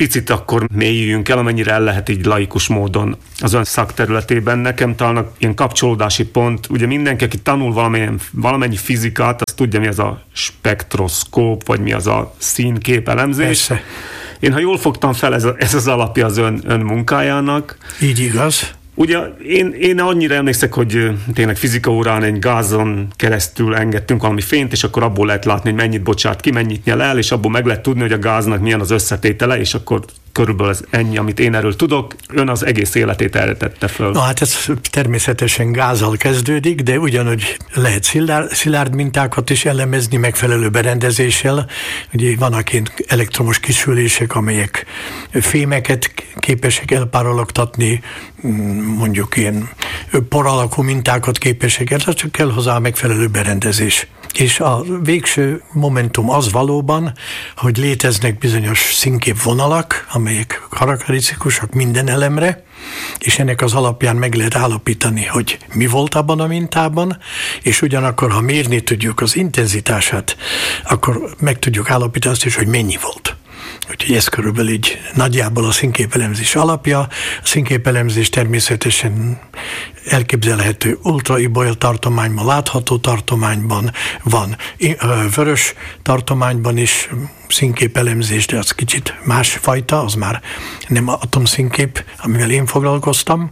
picit akkor mélyüljünk el, amennyire el lehet így laikus módon az ön szakterületében. Nekem talán ilyen kapcsolódási pont, ugye mindenki, aki tanul valamennyi fizikát, az tudja, mi az a spektroszkóp, vagy mi az a színkép elemzés. Persze. Én, ha jól fogtam fel, ez az alapja az ön munkájának. Így igaz. Ugye én annyira emlékszek, hogy tényleg fizika órán egy gázon keresztül engedtünk valami fényt, és akkor abból lehet látni, hogy mennyit bocsát ki, mennyit nyel el, és abból meg lehet tudni, hogy a gáznak milyen az összetétele, és akkor körülbelül ez ennyi, amit én erről tudok. Ön az egész életét erre tette föl. Na hát ez természetesen gázzal kezdődik, de ugyanúgy lehet szilárd mintákat is elemezni megfelelő berendezéssel. Ugye vannak ilyen elektromos kisülések, amelyek fémeket képesek elpárologtatni, mondjuk ilyen por alakú mintákat képesek, ez csak kell hozzá a megfelelő berendezés. És a végső momentum az valóban, hogy léteznek bizonyos színképvonalak, amelyek karakterisztikusak minden elemre, és ennek az alapján meg lehet állapítani, hogy mi volt abban a mintában, és ugyanakkor, ha mérni tudjuk az intenzitását, akkor meg tudjuk állapítani azt is, hogy mennyi volt. Úgyhogy ez körülbelül így nagyjából a színképelemzés alapja. A színképelemzés természetesen elképzelhető ultraibolya tartományban, látható tartományban, van vörös tartományban is színképelemzés, de az kicsit másfajta, az már nem atomszínkép, amivel én foglalkoztam.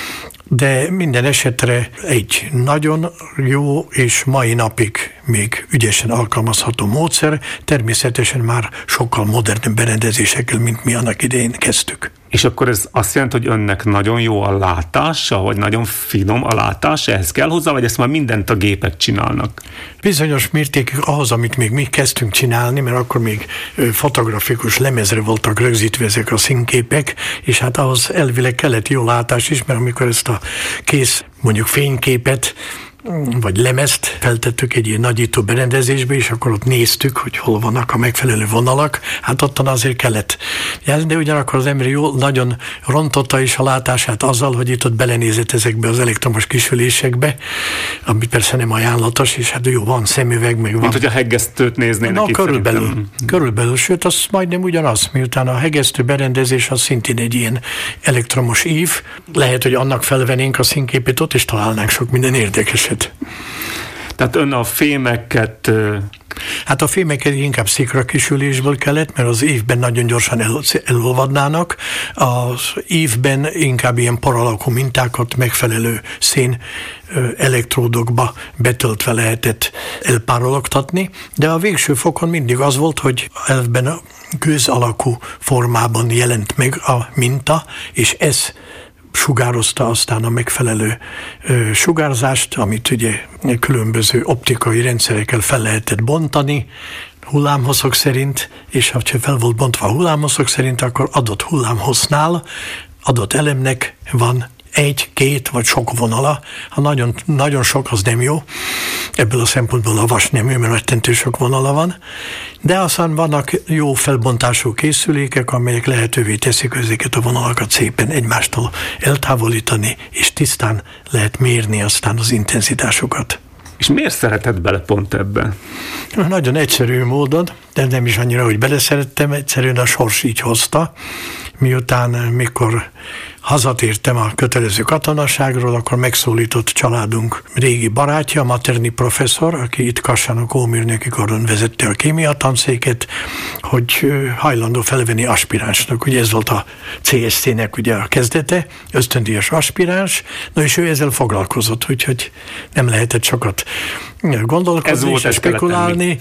De minden esetre egy nagyon jó és mai napig még ügyesen alkalmazható módszer, természetesen már sokkal modernebb berendezésekkel, mint mi annak idején kezdtük. És akkor ez azt jelenti, hogy önnek nagyon jó a látása, vagy nagyon finom a látása, ehhez kell hozzá, vagy ezt már mindent a gépek csinálnak? Bizonyos mértékig ahhoz, amit még mi kezdtünk csinálni, mert akkor még fotografikus lemezre voltak rögzítve ezek a színképek, és hát ahhoz elvileg kellett jó látás is, mert amikor ezt a kész, mondjuk fényképet, vagy lemezt feltettük egy ilyen nagyító berendezésbe, és akkor ott néztük, hogy hol vannak a megfelelő vonalak. Hát ottan azért kellett jelzni, de ugyanakkor az ember nagyon rontotta is a látását azzal, hogy itt ott belenézett ezekbe az elektromos kisülésekbe, ami persze nem ajánlatos, és hát jó, van szemüveg, meg van. Mint hogy a hegesztőt néznének. Na, körülbelül, sőt, az majdnem ugyanaz, miután a hegesztő berendezés az szintén egy ilyen elektromos ív, lehet, hogy annak felvennénk a színképét, ott is találnánk sok minden érdekeset. Tehát ön a fémeket... Hát a fémeket inkább szikra kisülésből kellett, mert az ívben nagyon gyorsan elolvadnának. Az ívben inkább ilyen por alakú mintákat megfelelő szén elektródokba betöltve lehetett elpárologtatni, de a végső fokon mindig az volt, hogy elvben a gőz alakú formában jelent meg a minta, és ez sugározta aztán a megfelelő sugárzást, amit ugye különböző optikai rendszerekkel fel lehetett bontani, hullámhosszok szerint, és ha fel volt bontva a hullámhosszok szerint, akkor adott hullámhossznál adott elemnek van egy, két vagy sok vonala. Ha nagyon, nagyon sok, az nem jó. Ebből a szempontból a vas nem jó, mert rettentő sok vonala van. De aztán vannak jó felbontású készülékek, amelyek lehetővé teszik, hogy ezeket a vonalakat szépen egymástól eltávolítani, és tisztán lehet mérni aztán az intenzitásukat. És miért szeretett bele pont ebben? Nagyon egyszerű módon, de nem is annyira, hogy beleszerettem, egyszerűen a sors így hozta. Miután, mikor hazatértem a kötelező katonaságról, akkor megszólított családunk régi barátja, Materni professzor, aki itt Kassán a Kőművészi Karon vezette a kémia tanszéket, hogy hajlandó felvenni aspiránsnak. Ugye ez volt a CSC-nek ugye a kezdete, ösztöndíjas aspiráns, na és ő ezzel foglalkozott, úgyhogy nem lehetett sokat gondolkozni és spekulálni.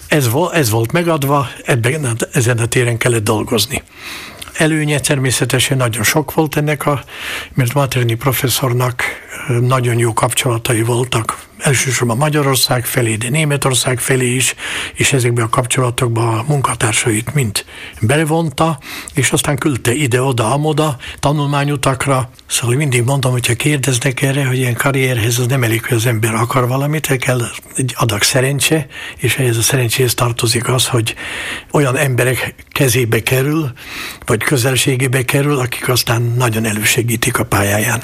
Ez volt megadva, ezen a téren kellett dolgozni. Előnye természetesen nagyon sok volt ennek, mert Materni professzornak nagyon jó kapcsolatai voltak, elsősorban Magyarország felé, de Németország felé is, és ezekben a kapcsolatokban a munkatársait mind belevonta, és aztán küldte ide-oda, amoda, tanulmányutakra. Szóval mindig mondom, hogyha kérdeznek erre, hogy ilyen karrierhez az nem elég, hogy az ember akar valamit, kell egy adag szerencse, és ehhez a szerencséhez tartozik az, hogy olyan emberek kezébe kerül, vagy közelségébe kerül, akik aztán nagyon elősegítik a pályáján.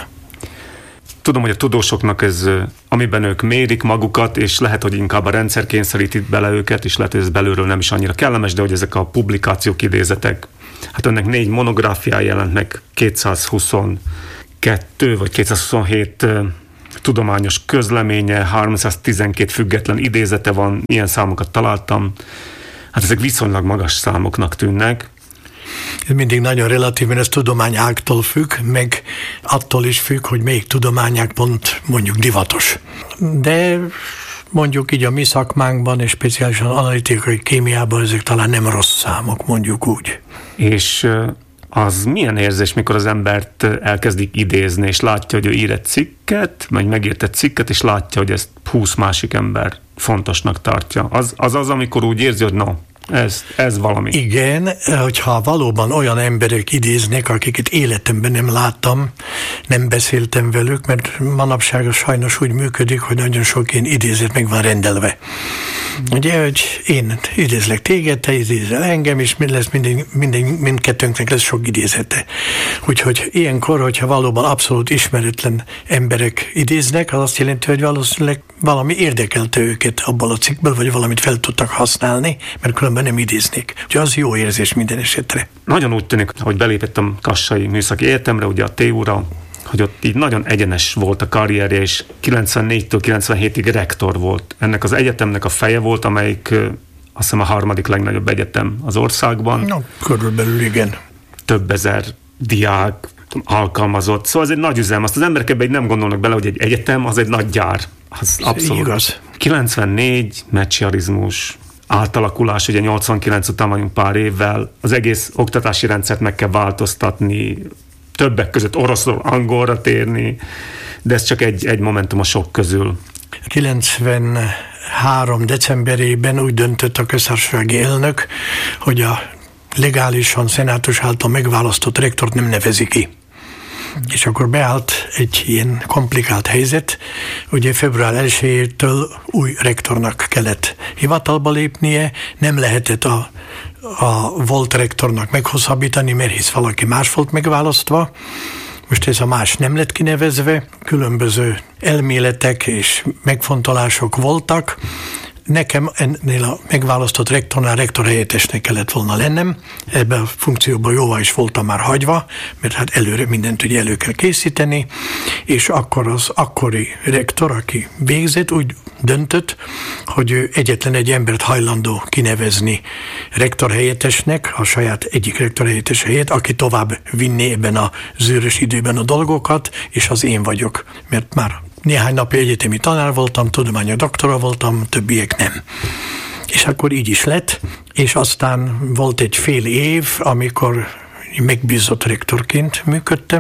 Tudom, hogy a tudósoknak ez, amiben ők mérik magukat, és lehet, hogy inkább a rendszer kényszeríti bele őket, és lehet, hogy ez belülről nem is annyira kellemes, de hogy ezek a publikációk, idézetek Hát önnek 4 monográfiája jelent meg, 222 vagy 227 tudományos közleménye, 312 független idézete van, ilyen számokat találtam. Hát ezek viszonylag magas számoknak tűnnek. Ez mindig nagyon relatív, mert ez tudományágtól függ, meg attól is függ, hogy melyik tudományág pont mondjuk divatos. De mondjuk így a mi szakmánkban, és speciálisan analitikai kémiában ezek talán nem rossz számok, mondjuk úgy. És az milyen érzés, mikor az embert elkezdik idézni, és látja, hogy ő ír egy cikket, vagy megírt egy cikket, és látja, hogy ezt 20 másik ember fontosnak tartja. Az, amikor úgy érzi, hogy no, ez valami. Igen, hogyha valóban olyan emberek idéznek, akiket életemben nem láttam, nem beszéltem velük, mert manapság sajnos úgy működik, hogy nagyon sok ilyen idézet meg van rendelve. Ugye, hogy én idézlek téged, te idézel engem, és mindkettőnknek lesz sok idézete. Úgyhogy ilyenkor, hogyha valóban abszolút ismeretlen emberek idéznek, az azt jelenti, hogy valószínűleg valami érdekelte őket abból a cikkből, vagy valamit fel tudtak használni, mert különben nem idéznék. Úgyhogy az jó érzés minden esetre. Nagyon úgy tűnik, hogy belépettem Kassai Műszaki Egyetemre, ugye a TU-ra, hogy ott így nagyon egyenes volt a karrierje, és 94-től 97-ig rektor volt. Ennek az egyetemnek a feje volt, amelyik azt hiszem a 3. legnagyobb egyetem az országban. No, körülbelül igen. Több ezer diák alkalmazott. Szóval ez egy nagy üzem. Azt az emberek ebben nem gondolnak bele, hogy egy egyetem az egy nagy gyár. Az abszolút. Igaz. 94, mecsiarizmus, átalakulás, ugye 89 után vagyunk pár évvel, az egész oktatási rendszert meg kell változtatni, többek között oroszról angolra térni, de ez csak egy momentum a sok közül. 93. decemberében úgy döntött a köztársasági elnök, hogy a legálisan szenátus által megválasztott rektort nem nevezi ki. És akkor beállt egy ilyen komplikált helyzet, ugye február 1-től új rektornak kellett hivatalba lépnie, nem lehetett a volt rektornak meghosszabbítani, mert hisz valaki más volt megválasztva. Most ez a más nem lett kinevezve, különböző elméletek és megfontolások voltak. Nekem ennél a megválasztott rektornál rektorhelyettesnek kellett volna lennem. Ebben a funkcióban jóvá is voltam már hagyva, mert hát előre mindent ugye elő kell készíteni, és akkor az akkori rektor, aki végzett, úgy döntött, hogy ő egyetlen egy embert hajlandó kinevezni rektorhelyettesnek, a saját egyik rektorhelyettes helyett, aki tovább vinné ebben a zűrös időben a dolgokat, és az én vagyok, mert már néhány napi egyetemi tanár voltam, tudományos doktora voltam, többiek nem. És akkor így is lett, és aztán volt egy fél év, amikor megbízott rektorként működtem,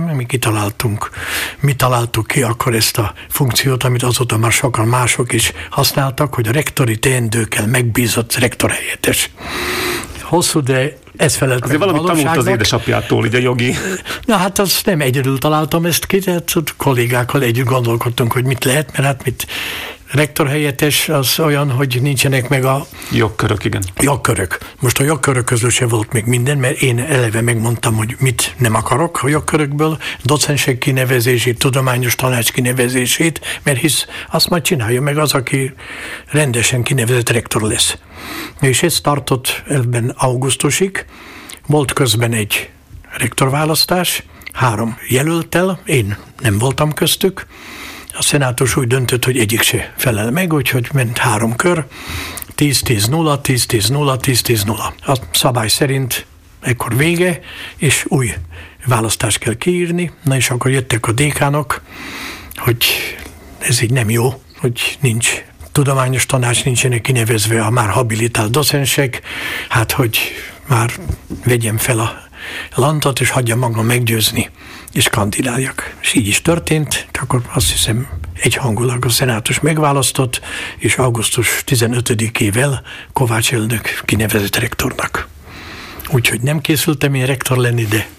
mi találtuk ki akkor ezt a funkciót, amit azóta már sokan mások is használtak, hogy a rektori teendőkkel megbízott rektorhelyettes. Hosszú, de ez felelt azért meg valamit tanult az édesapjától, így a jogi. Na hát azt nem egyedül találtam ezt ki, de kollégákkal együtt gondolkodtunk, hogy mit lehet, mert hát rektorhelyettes az olyan, hogy nincsenek meg a jogkörök, igen. Jogkörök. Most a jogkörök közül se volt még minden, mert én eleve megmondtam, hogy mit nem akarok a jogkörökből, docensek kinevezését, tudományos tanács kinevezését, mert hisz azt majd csinálja meg az, aki rendesen kinevezett rektor lesz. És ez tartott ebben augusztusig. Volt közben egy rektorválasztás, 3 jelölttel, én nem voltam köztük. A szenátus úgy döntött, hogy egyik se felel meg, úgyhogy ment 3 kör, 10-10-0, 10-10-0, 10-10-0. A szabály szerint ekkor vége, és új választást kell kiírni. Na és akkor jöttek a dékánok, hogy ez így nem jó, hogy nincs tudományos tanács, nincsenek kinevezve a már habilitált docensek, hát hogy már vegyem fel a lantot, és hagyjam magam meggyőzni, és kandidáljak. És így is történt, akkor azt hiszem egyhangulag a szenátus megválasztott, és augusztus 15-ével Kovács elnök kinevezett rektornak. Úgyhogy nem készültem én rektor lenni, de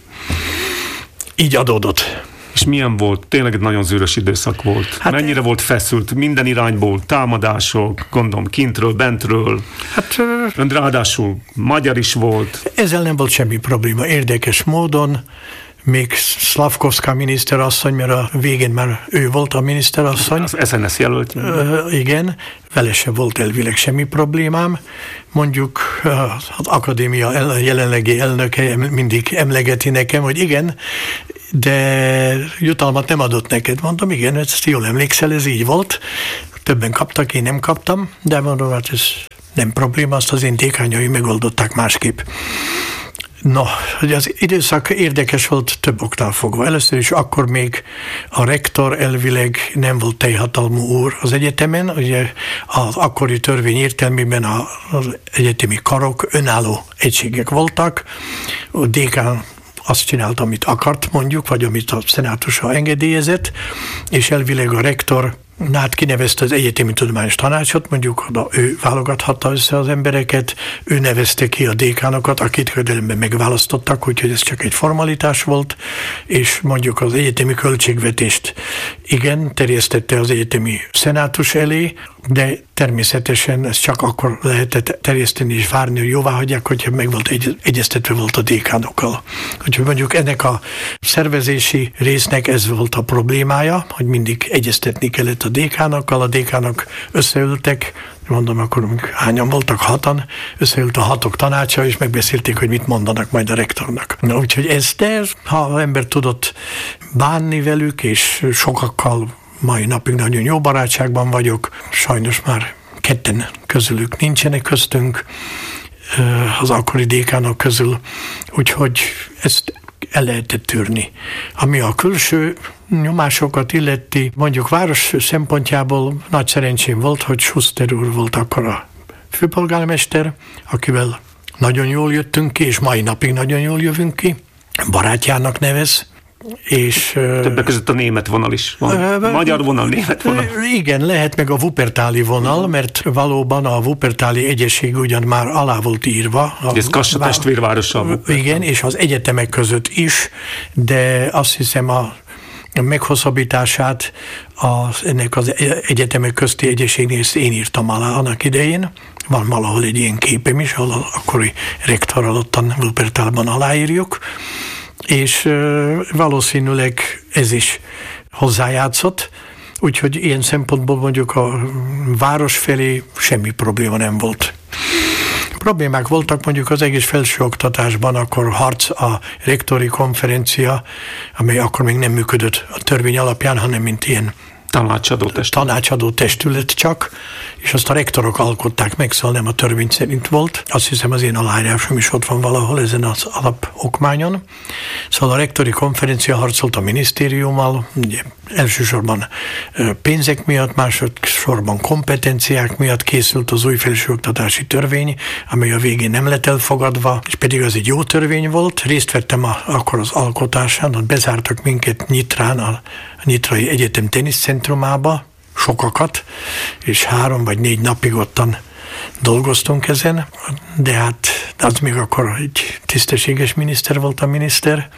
így adódott. És milyen volt? Tényleg egy nagyon zűrös időszak volt. Hát mennyire volt feszült? Minden irányból támadások, gondolom kintről, bentről. Hát ön ráadásul magyar is volt. Ezzel nem volt semmi probléma. Érdekes módon még Szlavkovszka miniszterasszony, mert a végén már ő volt a miniszterasszony. Az SNS jelölt. Igen, vele se volt elvileg semmi problémám. Mondjuk az akadémia jelenlegi elnöke mindig emlegeti nekem, hogy igen, de jutalmat nem adott neked. Mondom, igen, ezt jól emlékszel, ez így volt. Többen kaptak, én nem kaptam, de mondom, hát ez nem probléma, azt az én dékányai megoldották másképp. No, hogy az időszak érdekes volt több oknál fogva. Először is akkor még a rektor elvileg nem volt teljhatalmú úr az egyetemen, ugye az akkori törvény értelmében az egyetemi karok önálló egységek voltak, a dékán azt csinált, amit akart mondjuk, vagy amit a szenátusa engedélyezett, és elvileg a rektor kinevezte az Egyetemi Tudományos Tanácsot, mondjuk oda ő válogathatta össze az embereket, ő nevezte ki a dékánokat, akit ködelemben megválasztottak, úgyhogy ez csak egy formalitás volt, és mondjuk az egyetemi költségvetést igen, terjesztette az egyetemi szenátus elé, de természetesen ezt csak akkor lehetett terjeszteni és várni, hogy jóvá hagyják, hogyha meg volt egyeztetve volt a dékánokkal. Úgyhogy mondjuk ennek a szervezési résznek ez volt a problémája, hogy mindig egyeztetni kellett a dékánokkal, a dékánok összeültek, mondom, akkor hányan voltak? 6-an, összeült a 6 tanácsa, és megbeszélték, hogy mit mondanak majd a rektornak. Na, úgyhogy de ha az ember tudott bánni velük, és sokakkal mai napig nagyon jó barátságban vagyok, sajnos már 2 közülük nincsenek köztünk, az akkori dékánok közül, úgyhogy ezt el lehetett tűrni. Ami a külső nyomásokat illeti, mondjuk város szempontjából nagy szerencsém volt, hogy Schuster úr volt akkor a főpolgármester, akivel nagyon jól jöttünk ki, és mai napig nagyon jól jövünk ki, barátjának nevez, és többek között a német vonal is van. Magyar vonal, német vonal. Igen, lehet meg a wuppertali vonal, mert valóban a wuppertali egyesség ugyan már alá volt írva. Ez Kassa testvérvárosa. Igen, és az egyetemek között is, de azt hiszem a meghosszabbítását ennek az egyetemek közti egyességnél én írtam alá annak idején. Van valahol egy ilyen képem is, ahol akkori rektor alottan Wuppertalban aláírjuk, és valószínűleg ez is hozzájátszott, úgyhogy ilyen szempontból mondjuk a város felé semmi probléma nem volt. Problémák voltak mondjuk az egész felsőoktatásban, akkor harc a rektori konferencia, amely akkor még nem működött a törvény alapján, hanem mint ilyen tanácsadó testület csak, és azt a rektorok alkották meg, szóval nem a törvény szerint volt. Azt hiszem az én aláírásom is ott van valahol ezen az alapokmányon. Szóval a rektori konferencia harcolt a minisztériummal, ugye, elsősorban pénzek miatt, másodszorban kompetenciák miatt készült az új felsőoktatási törvény, amely a végén nem lett elfogadva, és pedig az egy jó törvény volt. Részt vettem akkor az alkotásán, ott bezártak minket Nyitrán, a Nyitrai Egyetem teniszcentrumába, sokakat, és 3 vagy 4 napig ottan dolgoztunk ezen, de hát az még akkor egy tisztességes miniszter volt a miniszter,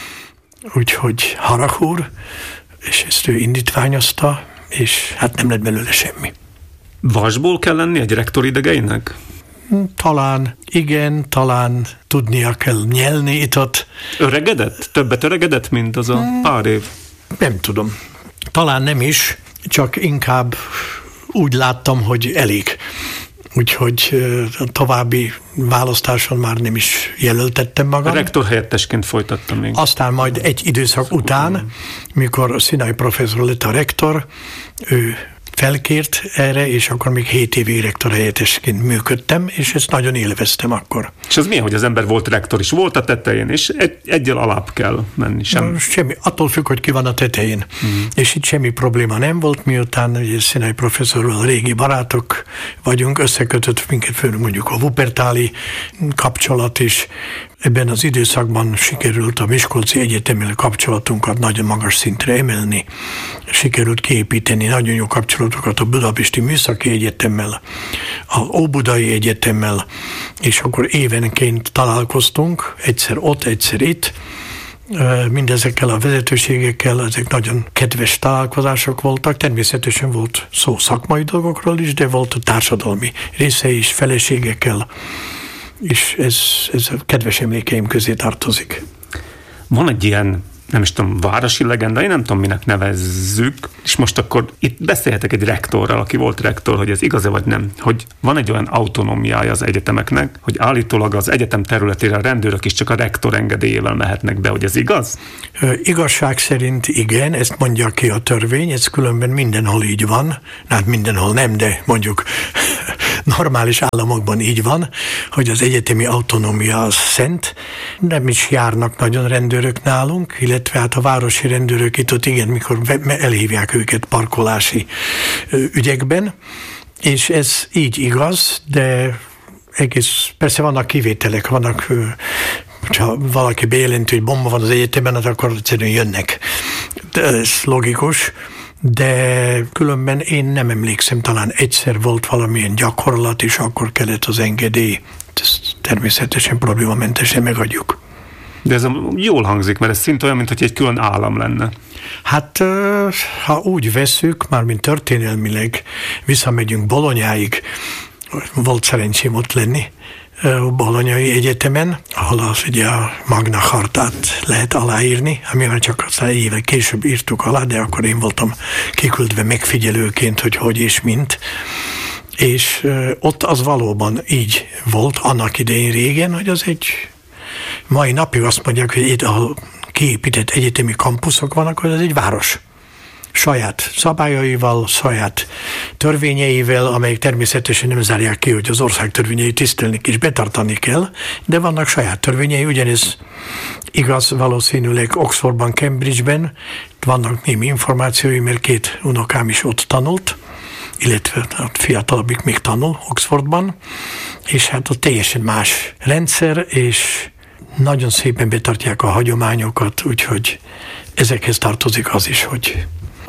úgyhogy Harach úr, és ezt ő indítványozta, és hát nem lett belőle semmi. Vasból kell lenni egy rektor idegeinek? Talán igen, talán tudnia kell nyelni itt. Öregedett? Többet öregedett, mint az a pár év? Nem tudom. Talán nem is, csak inkább úgy láttam, hogy elég. Úgyhogy a további választáson már nem is jelöltettem magam. Rektor helyettesként folytattam még. Aztán majd egy időszak után, mikor Szinai professzor lett a rektor, ő felkért erre, és akkor még 7 évig rektor helyettesként működtem, és ezt nagyon élveztem akkor. És ez milyen, hogy az ember volt rektor is, volt a tetején, és egyel alább kell menni? Semmi, attól függ, hogy ki van a tetején. És itt semmi probléma nem volt, miután ugye Szinai professzorral régi barátok vagyunk, összekötött minket főleg mondjuk a wuppertali kapcsolat is. Ebben az időszakban sikerült a Miskolci Egyetemmel kapcsolatunkat nagyon magas szintre emelni. Sikerült kiépíteni nagyon jó kapcsolatokat a Budapesti Műszaki Egyetemmel, a Óbudai Egyetemmel, és akkor évenként találkoztunk, egyszer ott, egyszer itt. Mindezekkel a vezetőségekkel, ezek nagyon kedves találkozások voltak. Természetesen volt szó szakmai dolgokról is, de volt a társadalmi része is, feleségekkel, és ez a kedves emlékeim közé tartozik. Van egy ilyen, nem is tudom, városi legenda, én nem tudom, minek nevezzük, és most akkor itt beszélhetek egy rektorral, aki volt rektor, hogy ez igaz-e vagy nem, hogy van egy olyan autonómiája az egyetemeknek, hogy állítólag az egyetem területére a rendőrök is csak a rektor engedélyével mehetnek be, hogy ez igaz? Igazság szerint igen, ezt mondja ki a törvény, ez különben mindenhol így van, hát mindenhol nem, de mondjuk normális államokban így van, hogy az egyetemi autonómia az szent, nem is járnak nagyon rendőrök nálunk, illetve hát a városi rendőrök itt ott igen, mikor elhívják őket parkolási ügyekben, és ez így igaz, de egész, persze vannak kivételek, vannak, ha valaki bejelenti, hogy bomba van az egyetemen, akkor egyszerűen jönnek. De ez logikus, de különben én nem emlékszem, talán egyszer volt valamilyen gyakorlat, és akkor kellett az engedély. Ezt természetesen problémamentesen megadjuk. De ez jól hangzik, mert ez szinte olyan, mintha egy külön állam lenne. Hát, ha úgy vesszük, mármint történelmileg visszamegyünk Bolonyáig, volt szerencsém ott lenni, Bolonyai Egyetemen, ahol az ugye a Magna Chartát lehet aláírni, amivel csak aztán évek később írtuk alá, de akkor én voltam kiküldve megfigyelőként, hogy és mint. És ott az valóban így volt annak idején régen, hogy az egy mai napig azt mondják, hogy itt, ahol kiépített egyetemi kampuszok vannak, hogy ez egy város. Saját szabályaival, saját törvényeivel, amelyek természetesen nem zárják ki, hogy az ország törvényeit tisztelni és betartani kell, de vannak saját törvényei, ugyanez igaz valószínűleg Oxfordban, Cambridgeben, vannak némi információi, mert 2 unokám is ott tanult, illetve a fiatalabbik még tanul Oxfordban, és hát ott teljesen más rendszer, és nagyon szépen betartják a hagyományokat, úgyhogy ezekhez tartozik az is, hogy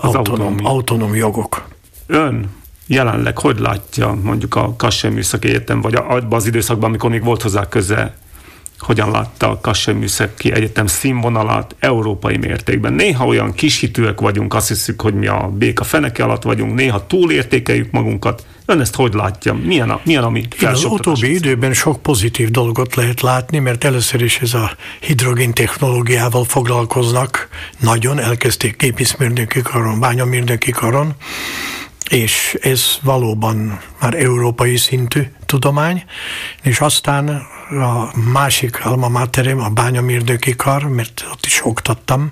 autonóm jogok. Ön jelenleg hogy látja mondjuk a Kassai Műszaki Egyetem, vagy abban az időszakban, amikor még volt hozzá köze, hogyan látta a Kassai Műszaki Egyetem színvonalát európai mértékben? Néha olyan kishitűek vagyunk, azt hiszük, hogy mi a béka feneke alatt vagyunk, néha túlértékeljük magunkat. Ön ezt hogy látja? Milyen ami az utóbbi időben sok pozitív dolgot lehet látni, mert először is ez a hidrogén technológiával foglalkoznak. Nagyon elkezdték gépészmérnöki karon, bányamérnöki karon, és ez valóban már európai szintű tudomány, és aztán a másik alma materem, a bányamérnöki kar, mert ott is oktattam,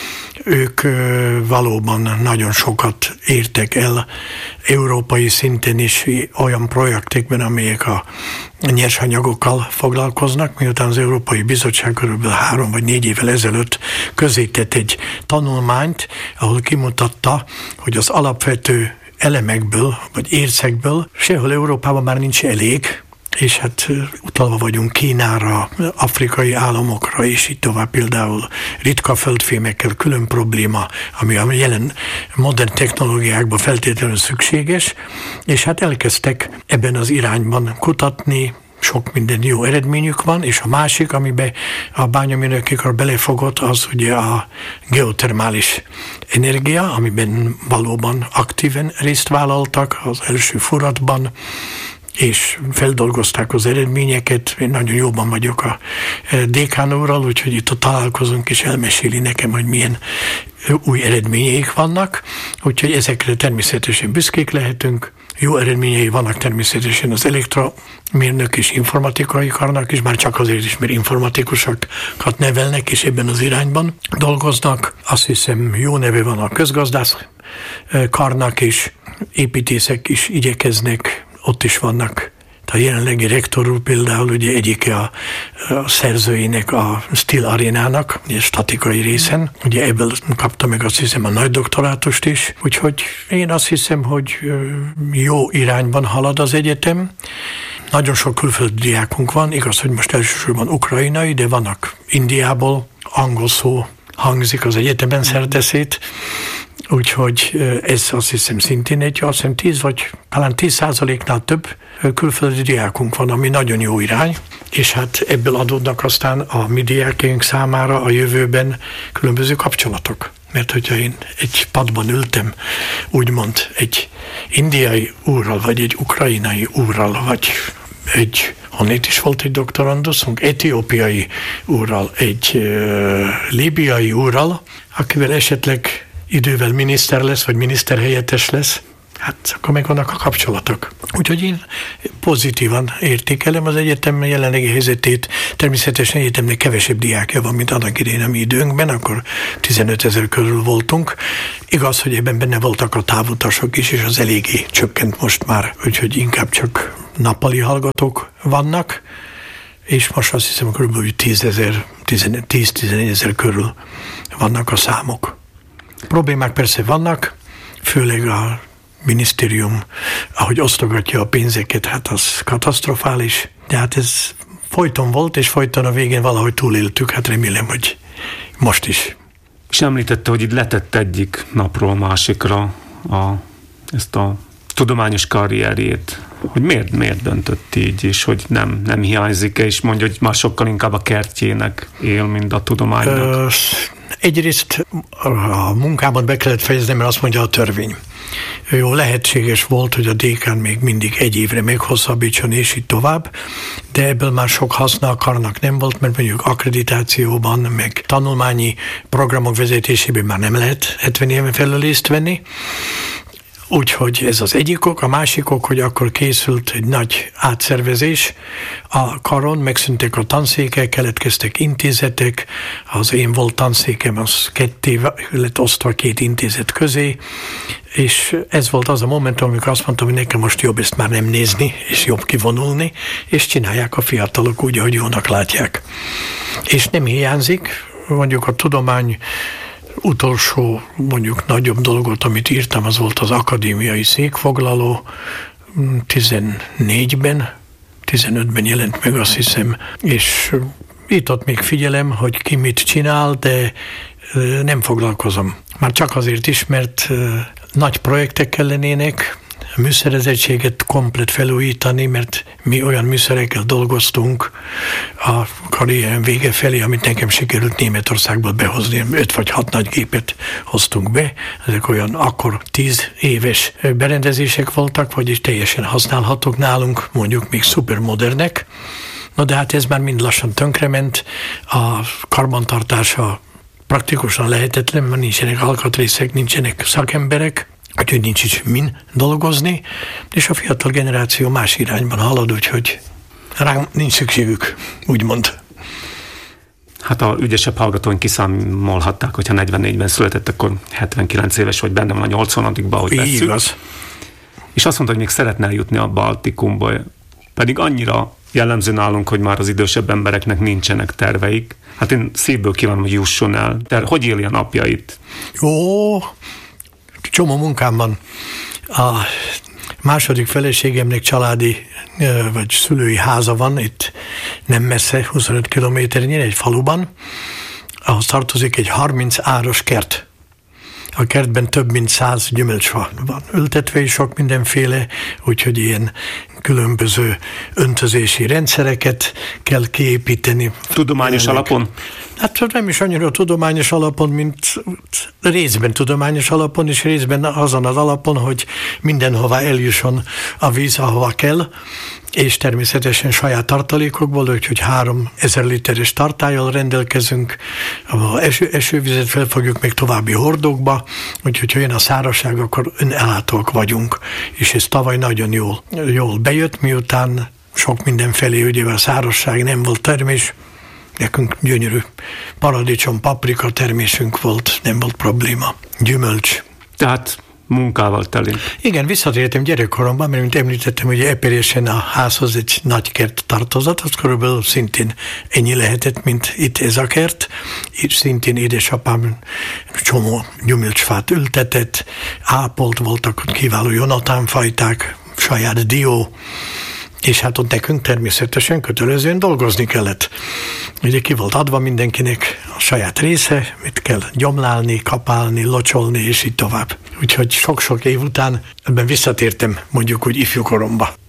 ők valóban nagyon sokat értek el európai szinten is olyan projektekben, amelyek a nyersanyagokkal foglalkoznak, miután az Európai Bizottság körülbelül 3 vagy 4 évvel ezelőtt közzétett egy tanulmányt, ahol kimutatta, hogy az alapvető elemekből, vagy ércekből sehol Európában már nincs elég, és hát utalva vagyunk Kínára, afrikai államokra, és így tovább például ritka földfémekkel külön probléma, ami a jelen modern technológiákban feltétlenül szükséges, és hát elkezdtek ebben az irányban kutatni, sok minden jó eredményük van, és a másik, amiben a bányamérnöki kar belefogott, az ugye a geotermális energia, amiben valóban aktíven részt vállaltak az első furatban, és feldolgozták az eredményeket. Én nagyon jóban vagyok a dékán úrral, úgyhogy itt találkozunk, és elmeséli nekem, hogy milyen új eredményeik vannak, úgyhogy ezekre természetesen büszkék lehetünk. Jó eredményei vannak természetesen az elektromérnök és informatikai karnak is, már csak azért is, mert informatikusokat nevelnek, és ebben az irányban dolgoznak. Azt hiszem, jó neve van a közgazdász karnak is, építészek is igyekeznek, ott is vannak. A jelenlegi rektor úr például ugye egyike a szerzőinek a Steel Arénának, a statikai részen. Ugye ebből kapta meg azt hiszem a nagy doktorátust is. Úgyhogy én azt hiszem, hogy jó irányban halad az egyetem. Nagyon sok külföldi diákunk van, igaz, hogy most elsősorban ukrajnai, de vannak Indiából, angol szó hangzik az egyetemen szerteszét. Úgyhogy ez azt hiszem szintén azt hiszem 10 vagy talán 10%-nál több külföldi diákunk van, ami nagyon jó irány, és hát ebből adódnak aztán a mi diákjaink számára a jövőben különböző kapcsolatok. Mert hogyha én egy padban ültem, úgymond egy indiai úrral, vagy egy ukrajnai úrral, vagy honnét is volt egy doktoranduszunk, etiópiai úrral, egy líbiai úrral, akivel esetleg idővel miniszter lesz, vagy miniszterhelyettes lesz, hát akkor megvannak a kapcsolatok. Úgyhogy én pozitívan értékelem az egyetem jelenlegi helyzetét. Természetesen egyetemnek kevesebb diákja van, mint annak idején a mi időnkben, akkor 15 000 körül voltunk. Igaz, hogy ebben benne voltak a távutasok is, és az eléggé csökkent most már, úgyhogy inkább csak nappali hallgatók vannak, és most azt hiszem, kb. 10-11 000 körül vannak a számok. Problémák persze vannak, főleg a minisztérium, ahogy osztogatja a pénzeket, hát az katasztrofális, de hát ez folyton volt, és folyton a végén valahogy túléltük, hát remélem, hogy most is. És említette, hogy itt letett egyik napról másikra ezt a tudományos karrierjét, hogy miért döntött így, és hogy nem hiányzik-e, és mondja, hogy már sokkal inkább a kertjének él, mint a tudománynak. Egyrészt a munkában be kellett fejeznem, mert azt mondja a törvény. Jó, lehetséges volt, hogy a dékán még mindig egy évre meghosszabbítson, és így tovább, de ebből már sok haszna a karnak nem volt, mert mondjuk akkreditációban, meg tanulmányi programok vezetésében már nem lehet 70 éven felül részt venni. Úgyhogy ez az egyik ok, a másik ok, hogy akkor készült egy nagy átszervezés a karon, megszűntek a tanszékek, keletkeztek intézetek, az én volt tanszékem, az ketté lett osztva 2 intézet közé, és ez volt az a momentum, amikor azt mondtam, hogy nekem most jobb ezt már nem nézni, és jobb kivonulni, és csinálják a fiatalok úgy, ahogy jónak látják. És nem hiányzik, mondjuk a tudomány utolsó, mondjuk nagyobb dolgot, amit írtam, az volt az akadémiai székfoglaló 14-ben, 15-ben jelent meg, azt hiszem, és itt-ott még figyelem, hogy ki mit csinál, de nem foglalkozom. Már csak azért is, mert nagy projektek kellenének, a műszerezettséget komplet felújítani, mert mi olyan műszerekkel dolgoztunk a karrierem vége felé, amit nekem sikerült Németországból behozni. 5 vagy 6 nagy gépet hoztunk be. Ezek olyan akkor 10 éves berendezések voltak, vagyis teljesen használhatók nálunk, mondjuk még szupermodernek. Na de hát ez már mind lassan tönkrement. A karbantartása praktikusan lehetetlen, mert nincsenek alkatrészek, nincsenek szakemberek, úgyhogy nincs is min dolgozni, és a fiatal generáció más irányban halad, úgyhogy rám nincs szükségük, úgymond. Hát a ügyesebb hallgatóink kiszámolhatták, hogyha 44-ben született, akkor 79 éves vagy, benne van a 80-adikban, ahogy vesszük. Igaz. És azt mondta, hogy még szeretne eljutni a Baltikumba, pedig annyira jellemző nálunk, hogy már az idősebb embereknek nincsenek terveik. Hát én szívből kívánom, hogy jusson el. Hogy éli a napjait? Ó, csomó munkám van. A második feleségemnek családi vagy szülői háza van, itt nem messze, 25 kilométernyire, egy faluban, ahhoz tartozik egy 30 áros kert. A kertben több mint 100 gyümölcsfa van ültetve, és sok mindenféle, úgyhogy ilyen különböző öntözési rendszereket kell kiépíteni. Tudományos alapon? Hát nem is annyira tudományos alapon, mint részben tudományos alapon, és részben azon az alapon, hogy mindenhova eljusson a víz, ahova kell, és természetesen saját tartalékokból, úgyhogy 3000 literes tartállyal rendelkezünk, a esővizet felfogjuk még további hordókba, úgyhogy ha jön a szárazság, akkor önellátóak vagyunk, és ez tavaly nagyon jól bejött, miután sok mindenfelé, ugye a szárazság nem volt termés, nekünk gyönyörű paradicsom, paprika termésünk volt, nem volt probléma. Gyümölcs. Tehát munkával teli. Igen, visszatértem gyerekkoromban, mert mint említettem, hogy Eperésen a házhoz egy nagy kert tartozott, az körülbelül szintén ennyi lehetett, mint itt ez a kert. Itt szintén édesapám csomó gyümölcsfát ültetett, ápolt, voltak kiváló jonatánfajták, saját dió, és hát ott nekünk természetesen kötelezően dolgozni kellett. Ugye ki volt adva mindenkinek a saját része, mit kell gyomlálni, kapálni, locsolni, és így tovább. Úgyhogy sok-sok év után ebben visszatértem, mondjuk úgy ifjúkoromba.